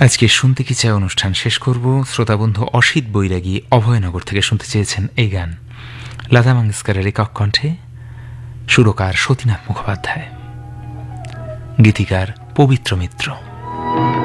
আজকে শুনতে কি চাই অনুষ্ঠান শেষ করব শ্রোতাবন্ধু অসিত বৈরাগী অভয়নগর থেকে শুনতে চেয়েছেন এই গান, লতা মঙ্গেশকরের একক কণ্ঠে, সুরকার সতীনাথ মুখোপাধ্যায়, গীতিকার পবিত্র মিত্র।